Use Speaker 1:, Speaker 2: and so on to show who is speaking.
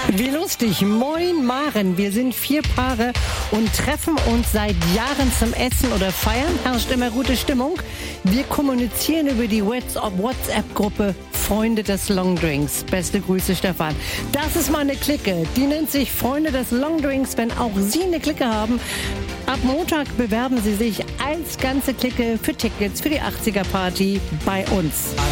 Speaker 1: Wie lustig. Moin Maren. Wir sind 4 Paare und treffen uns seit Jahren zum Essen oder Feiern. Herrscht immer gute Stimmung. Wir kommunizieren über die WhatsApp-Gruppe Freunde des Longdrinks. Beste Grüße, Stefan. Das ist meine Clique. Die nennt sich Freunde des Longdrinks. Wenn auch Sie eine Clique haben, ab Montag bewerben Sie sich als ganze Clique für Tickets für die 80er-Party bei uns.